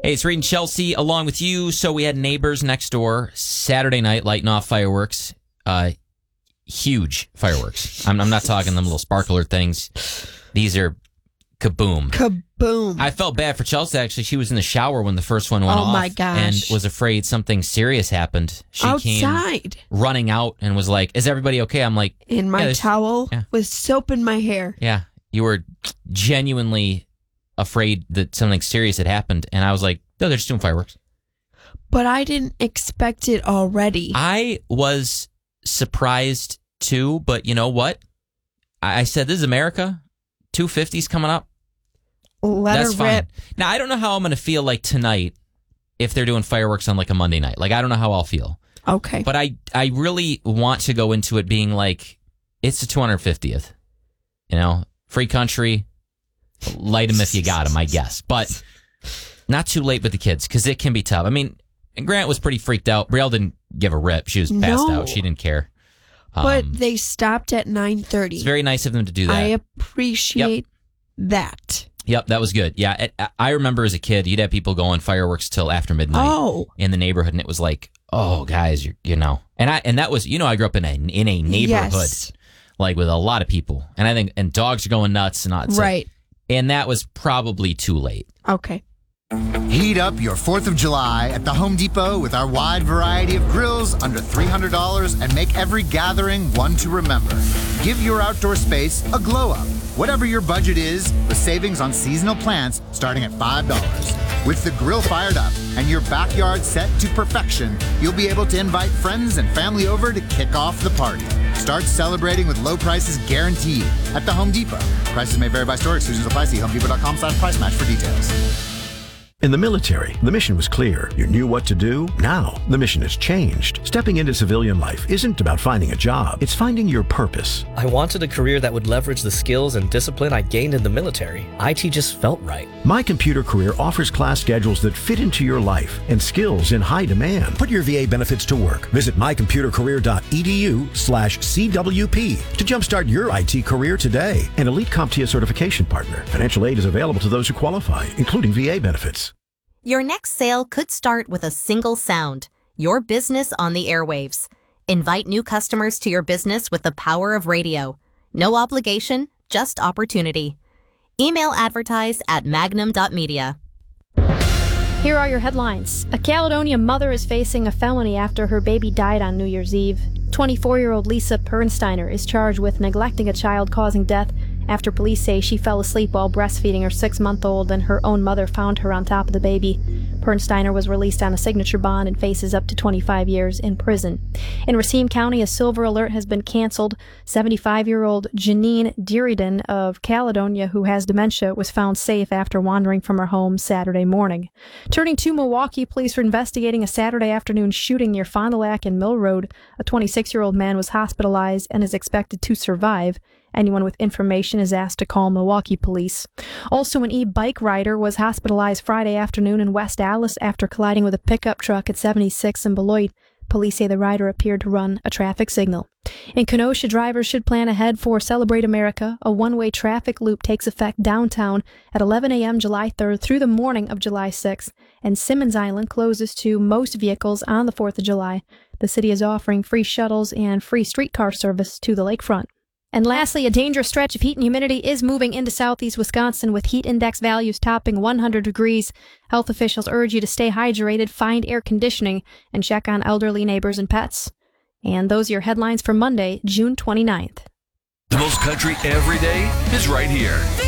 Hey, it's Reed and Chelsea along with you. So we had neighbors next door Saturday night lighting off fireworks. Huge fireworks. I'm not talking them little sparkler things. These are kaboom. Kaboom. I felt bad for Chelsea, actually. She was in the shower when the first one went off. Oh, my gosh. And was afraid something serious happened. She Outside. came running out and was like, is everybody okay? I'm like... In my towel with soap in my hair. Yeah. You were genuinely afraid that something serious had happened. And I was like, no, they're just doing fireworks. But I didn't expect it already. I was surprised too, but you know what? I said, this is America. 250's coming up. That's fine. Now, I don't know how I'm going to feel like tonight if they're doing fireworks on like a Monday night. Like, I don't know how I'll feel. Okay. But I really want to go into it being like, it's the 250th. You know, free country. Light them if you got them, I guess. But not too late with the kids because it can be tough. I mean, and Grant was pretty freaked out. Brielle didn't give a rip. She was passed out. She didn't care. But they stopped at 9:30. It's very nice of them to do that. I appreciate that. Yep, that was good. Yeah, I remember as a kid, you'd have people going fireworks till after midnight in the neighborhood, and it was like, oh, guys, you know. And that was, you know, I grew up in a neighborhood, like with a lot of people, and I think dogs are going nuts, and right. And that was probably too late. Okay. Heat up your 4th of July at the Home Depot with our wide variety of grills under $300 and make every gathering one to remember. Give your outdoor space a glow up, whatever your budget is, with savings on seasonal plants starting at $5. With the grill fired up and your backyard set to perfection, you'll be able to invite friends and family over to kick off the party. Start celebrating with low prices guaranteed at the Home Depot. Prices may vary by store. Exclusions apply. See HomeDepot.com/price match for details. In the military, the mission was clear. You knew what to do. Now, the mission has changed. Stepping into civilian life isn't about finding a job. It's finding your purpose. I wanted a career that would leverage the skills and discipline I gained in the military. IT just felt right. My Computer Career offers class schedules that fit into your life and skills in high demand. Put your VA benefits to work. Visit mycomputercareer.edu/CWP to jumpstart your IT career today. An elite CompTIA certification partner. Financial aid is available to those who qualify, including VA benefits. Your next sale could start with a single sound, your business on the airwaves. Invite new customers to your business with the power of radio. No obligation, just opportunity. Email advertise at magnum.media. Here are your headlines. A Caledonia mother is facing a felony after her baby died on New Year's Eve. 24-year-old Lisa Pernsteiner is charged with neglecting a child causing death after police say she fell asleep while breastfeeding her 6-month-old and her own mother found her on top of the baby. Pernsteiner was released on a signature bond and faces up to 25 years in prison. In Racine County, a silver alert has been canceled. 75-year-old Janine Diridan of Caledonia, who has dementia, was found safe after wandering from her home Saturday morning. Turning to Milwaukee, police are investigating a Saturday afternoon shooting near Fond du Lac and Mill Road. A 26-year-old man was hospitalized and is expected to survive. Anyone with information is asked to call Milwaukee police. Also, an e-bike rider was hospitalized Friday afternoon in West Allis after colliding with a pickup truck at 76 in Beloit. Police say the rider appeared to run a traffic signal. In Kenosha, drivers should plan ahead for Celebrate America. A one-way traffic loop takes effect downtown at 11 a.m. July 3rd through the morning of July 6th, and Simmons Island closes to most vehicles on the 4th of July. The city is offering free shuttles and free streetcar service to the lakefront. And lastly, a dangerous stretch of heat and humidity is moving into southeast Wisconsin with heat index values topping 100 degrees. Health officials urge you to stay hydrated, find air conditioning, and check on elderly neighbors and pets. And those are your headlines for Monday, June 29th. The most country every day is right here.